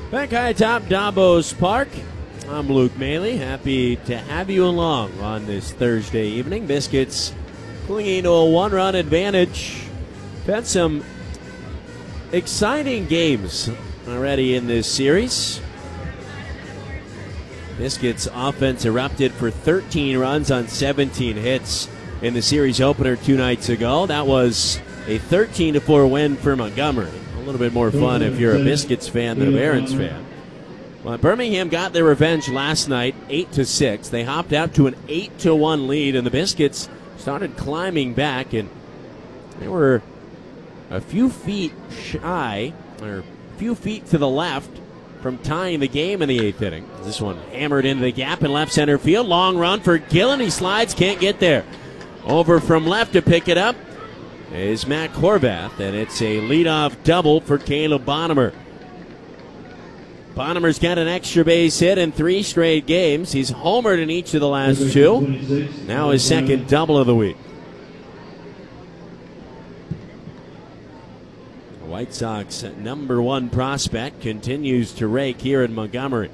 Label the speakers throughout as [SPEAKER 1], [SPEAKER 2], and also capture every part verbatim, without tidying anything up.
[SPEAKER 1] Back high atop Davos Park, I'm Luke Maley. Happy to have you along on this Thursday evening. Biscuits clinging to a one-run advantage. We've had some exciting games already in this series. Biscuits offense erupted for thirteen runs on seventeen hits in the series opener two nights ago. That was a thirteen to four win for Montgomery. A little bit more fun if you're a Biscuits fan than a Barons fan. Well, Birmingham got their revenge last night, eight to six. They hopped out to an eight to one lead, and the Biscuits started climbing back, and they were a few feet shy, or a few feet to the left from tying the game in the eighth inning. This one hammered into the gap in left center field. Long run for Gillen. He slides, can't get there. Over from left to pick it up is Matt Horvath, and it's a leadoff double for Caleb Bonhomer. Bonhomer's got an extra base hit in three straight games. He's homered in each of the last two. Now his second double of the week. The White Sox number one prospect continues to rake here in Montgomery.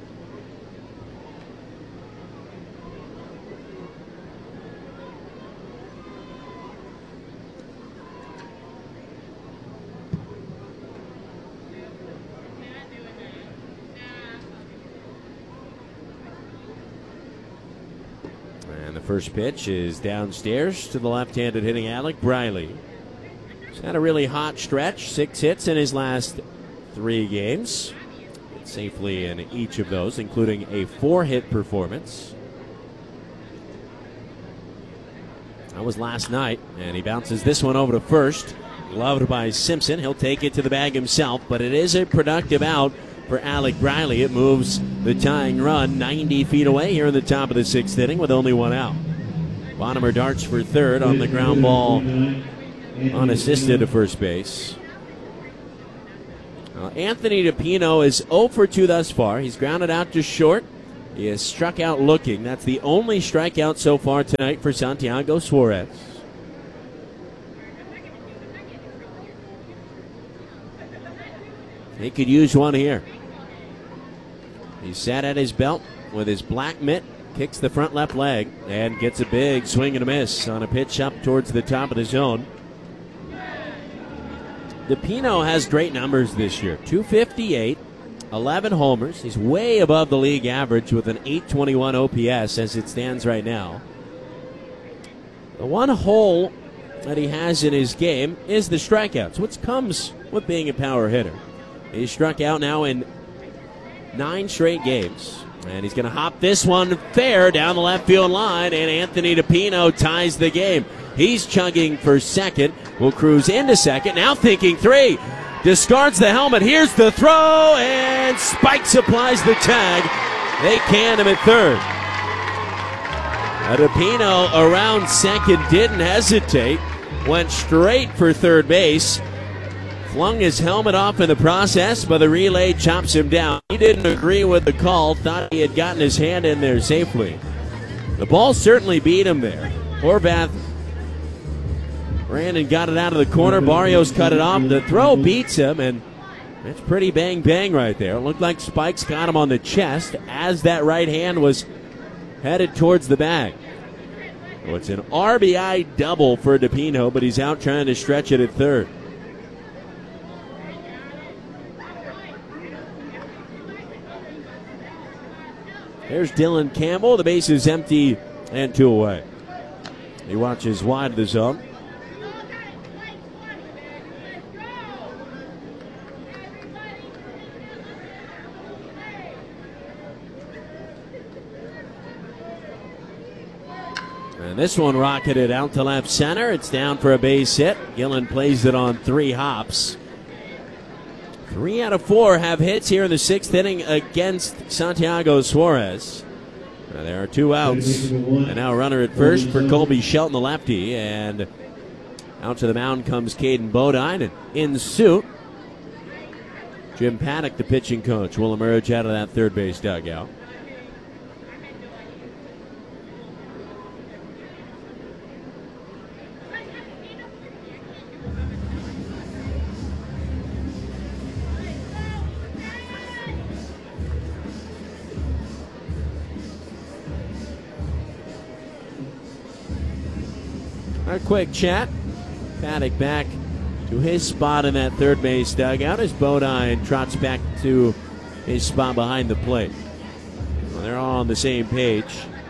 [SPEAKER 1] First pitch is downstairs to the left-handed hitting Alec Briley. He's had a really hot stretch, six hits in his last three games. Hit safely in each of those, including a four-hit performance. That was last night, and he bounces this one over to first. Gloved by Simpson. He'll take it to the bag himself, but it is a productive out for Alec Briley. It moves the tying run ninety feet away here in the top of the sixth inning with only one out. Bonhomer darts for third on the ground ball, unassisted to first base. Uh, Anthony DePino is oh for two thus far. He's grounded out to short. He has struck out looking. That's the only strikeout so far tonight for Santiago Suarez. He could use one here. He sat at his belt with his black mitt, kicks the front left leg, and gets a big swing and a miss on a pitch up towards the top of the zone. DePino has great numbers this year. two fifty-eight, eleven homers. He's way above the league average with an eight twenty-one O P S as it stands right now. The one hole that he has in his game is the strikeouts, which comes with being a power hitter. He's struck out now in nine straight games. And he's going to hop this one fair down the left field line, and Anthony DePino ties the game. He's chugging for second. Will cruise into second. Now thinking three. Discards the helmet. Here's the throw, and Spikes applies the tag. They can him at third. DePino around second, didn't hesitate. Went straight for third base. Flung his helmet off in the process, but the relay chops him down. He didn't agree with the call, thought he had gotten his hand in there safely. The ball certainly beat him there. Horvath ran and got it out of the corner. Barrios cut it off. The throw beats him, and it's pretty bang-bang right there. It looked like Spikes got him on the chest as that right hand was headed towards the bag. Well, it's an R B I double for DePino, but he's out trying to stretch it at third. There's Dylan Campbell. The base is empty and two away. He watches wide of the zone. And this one rocketed out to left center. It's down for a base hit. Gillen plays it on three hops. Three out of four have hits here in the sixth inning against Santiago Suarez. Now there are two outs. And now a runner at first for Colby Shelton, the lefty. And out to the mound comes Caden Bodine. And in suit, Jim Paddock, the pitching coach, will emerge out of that third base dugout. Our quick chat. Paddock back to his spot in that third base dugout as Bodine trots back to his spot behind the plate. Well, they're all on the same page.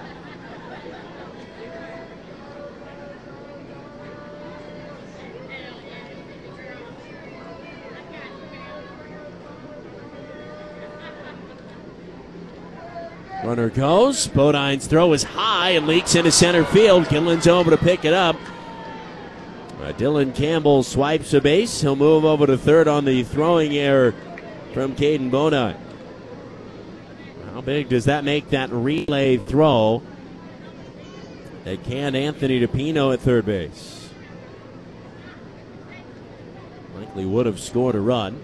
[SPEAKER 1] Runner goes. Bodine's throw is high and leaks into center field. Gillen's over to pick it up. Uh, Dylan Campbell swipes a base. He'll move over to third on the throwing error from Caden Bodine. How big does that make that relay throw that canned Anthony DePino at third base? Likely would have scored a run.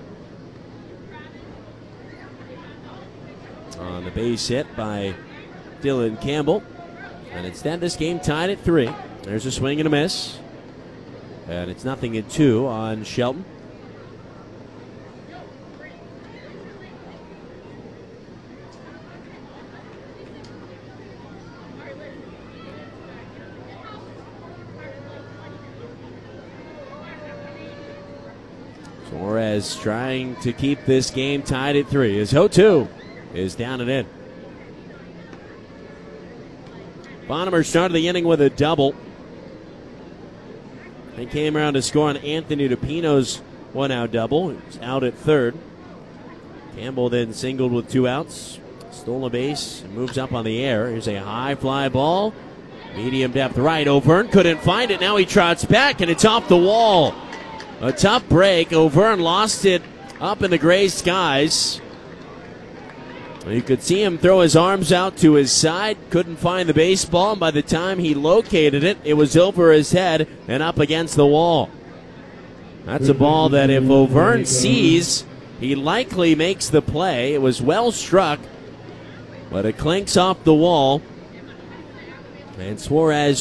[SPEAKER 1] On the base hit by Dylan Campbell. And instead, this game tied at three. There's a swing and a miss. And it's nothing in two on Shelton. Suarez trying to keep this game tied at three as oh two is down and in. Bonnemer started the inning with a double. He came around to score on Anthony DePino's one-out double. He was out at third. Campbell then singled with two outs. Stole a base and moves up on the air. Here's a high fly ball. Medium depth right. O'Verne couldn't find it. Now he trots back and it's off the wall. A tough break. O'Verne lost it up in the gray skies. You could see him throw his arms out to his side, couldn't find the baseball, and by the time he located it, it was over his head and up against the wall. That's a ball that if O'Verne sees, he likely makes the play. It was well struck, but it clinks off the wall, and Suarez